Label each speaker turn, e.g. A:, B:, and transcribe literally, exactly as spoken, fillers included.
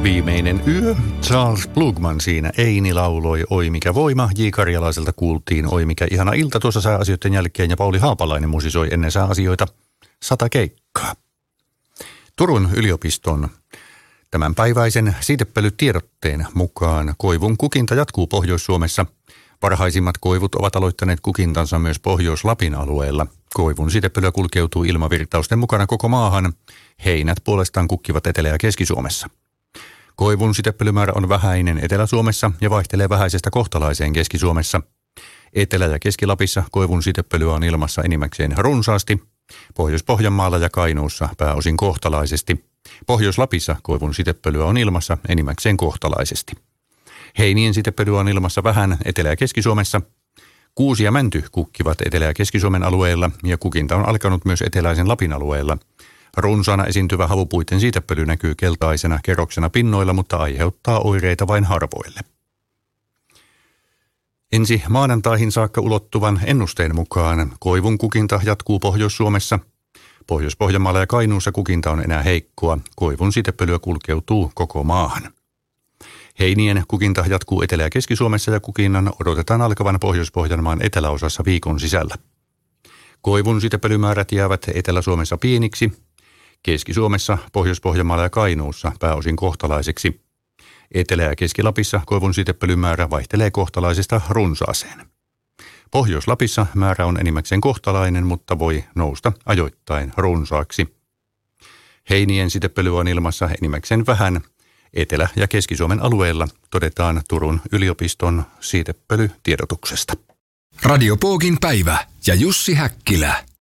A: Viimeinen yö. Charles Blugman siinä. Eini lauloi Oi mikä voima. J. Karjalaiselta kuultiin Oi mikä ihana ilta tuossa sääasioiden jälkeen. Ja Pauli Haapalainen musisoi ennen sääasioita Sata keikkaa. Turun yliopiston tämänpäiväisen siitepölytiedotteen mukaan koivun kukinta jatkuu Pohjois-Suomessa. Parhaisimmat koivut ovat aloittaneet kukintansa myös Pohjois-Lapin alueella. Koivun siitepölyä kulkeutuu ilmavirtausten mukana koko maahan. Heinät puolestaan kukkivat Etelä- ja Keski-Suomessa. Koivun siitepölymäärä on vähäinen Etelä-Suomessa ja vaihtelee vähäisestä kohtalaiseen Keski-Suomessa. Etelä- ja Keski-Lapissa koivun siitepölyä on ilmassa enimmäkseen runsaasti. Pohjois-Pohjanmaalla ja Kainuussa pääosin kohtalaisesti. Pohjois-Lapissa koivun siitepölyä on ilmassa enimmäkseen kohtalaisesti. Heinien siitepölyä on ilmassa vähän Etelä- ja Keski-Suomessa. Kuusi ja mänty kukkivat Etelä- ja Keski-Suomen alueella ja kukinta on alkanut myös eteläisen Lapin alueella. Runsaana esiintyvä havupuiden siitepöly näkyy keltaisena kerroksena pinnoilla, mutta aiheuttaa oireita vain harvoille. Ensi maanantaihin saakka ulottuvan ennusteen mukaan koivun kukinta jatkuu Pohjois-Suomessa. Pohjois-Pohjanmaalla ja Kainuussa kukinta on enää heikkoa. Koivun siitepölyä kulkeutuu koko maahan. Heinien kukinta jatkuu Etelä- ja Keski-Suomessa ja kukinnan odotetaan alkavan Pohjois-Pohjanmaan eteläosassa viikon sisällä. Koivun siitepölymäärät jäävät Etelä-Suomessa pieniksi. Keski-Suomessa, Pohjois-Pohjanmaalla ja Kainuussa pääosin kohtalaiseksi. Etelä- ja Keski-Lapissa koivun siitepölymäärä vaihtelee kohtalaisesta runsaaseen. Pohjois-Lapissa määrä on enimmäkseen kohtalainen, mutta voi nousta ajoittain runsaaksi. Heinien siitepölyä on ilmassa enimmäkseen vähän. Etelä- ja Keski-Suomen alueella todetaan Turun yliopiston siitepölytiedotuksesta.
B: Radio Poogin päivä ja Jussi Häkkilä.